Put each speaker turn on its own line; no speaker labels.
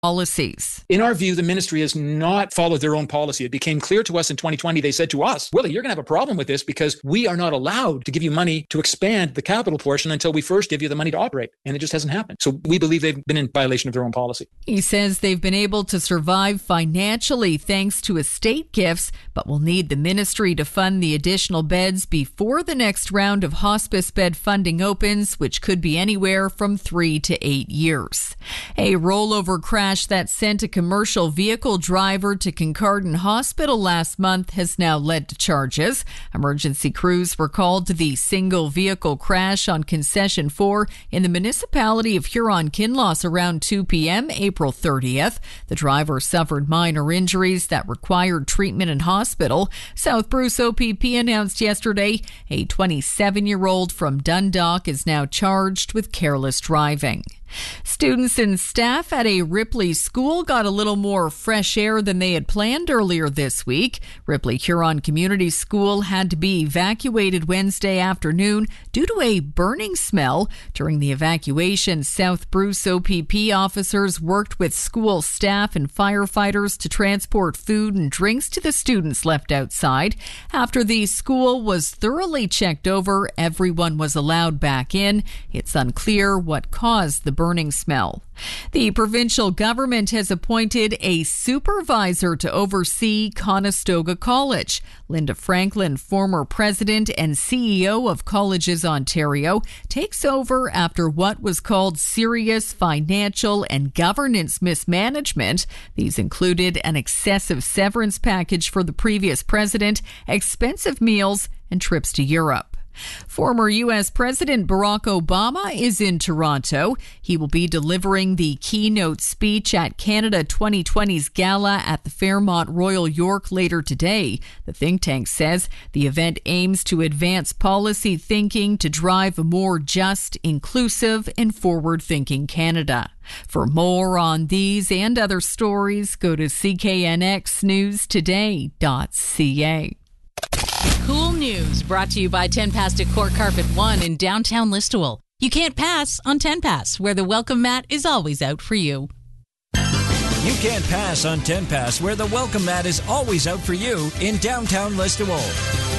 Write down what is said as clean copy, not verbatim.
policies.
In our view, the ministry has not followed their own policy. It became clear to us in 2020. They said to us, Willie, you're going to have a problem with this because we are not allowed to give you money to expand the capital portion until we first give you the money to operate. And it just hasn't happened. So we believe they've been in violation of their own policy.
He says they've been able to survive financially thanks to estate gifts, but will need the ministry to fund the additional beds before the next round of hospice bed funding opens, which could be anywhere from 3 to 8 years. A rollover crash that sent a commercial vehicle driver to Kincardine Hospital last month has now led to charges. Emergency crews were called to the single vehicle crash on Concession 4 in the municipality of Huron-Kinloss around 2 p.m. April 30th. The driver suffered minor injuries that required treatment in hospital. South Bruce OPP announced yesterday a 27-year-old from Dundalk is now charged with careless driving. Students and staff at a Ripley school got a little more fresh air than they had planned earlier this week. Ripley Huron Community School had to be evacuated Wednesday afternoon due to a burning smell. During the evacuation, South Bruce OPP officers worked with school staff and firefighters to transport food and drinks to the students left outside. After the school was thoroughly checked over, everyone was allowed back in. It's unclear what caused the burning smell. The provincial government has appointed a supervisor to oversee Conestoga College. Linda Franklin, former president and CEO of Colleges Ontario, takes over after what was called serious financial and governance mismanagement. These included an excessive severance package for the previous president, expensive meals, and trips to Europe. Former U.S. President Barack Obama is in Toronto. He will be delivering the keynote speech at Canada 2020's gala at the Fairmont Royal York later today. The think tank says the event aims to advance policy thinking to drive a more just, inclusive, and forward-thinking Canada. For more on these and other stories, go to cknxnewstoday.ca.
Cool News, brought to you by 10 Pass to Court Carpet 1 in downtown Listowel. You can't pass on 10 Pass, where the welcome mat is always out for you.
You can't pass on 10 Pass, where the welcome mat is always out for you in downtown Listowel.